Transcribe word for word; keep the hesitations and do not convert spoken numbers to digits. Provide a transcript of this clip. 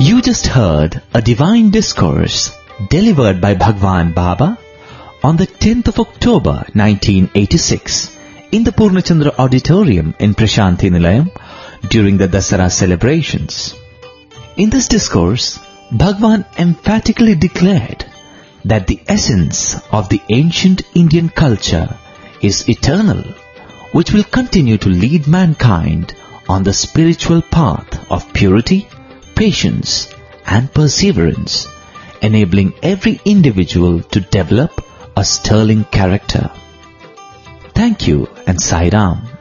You just heard a divine discourse delivered by Bhagwan Baba on the tenth of October nineteen eighty-six in the Purnachandra Auditorium in Prashanthi Nilayam during the Dasara celebrations. In this discourse, Bhagwan emphatically declared that the essence of the ancient Indian culture is eternal, which will continue to lead mankind on the spiritual path of purity, patience and perseverance, enabling every individual to develop a sterling character. Thank you and Sai Ram.